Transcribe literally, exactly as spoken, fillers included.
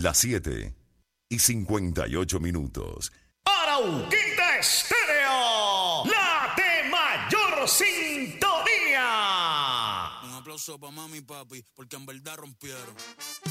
Las siete y cincuenta y ocho minutos. Arauquita Estéreo, la de mayor sintonía. Un aplauso para mami y papi, porque en verdad rompieron.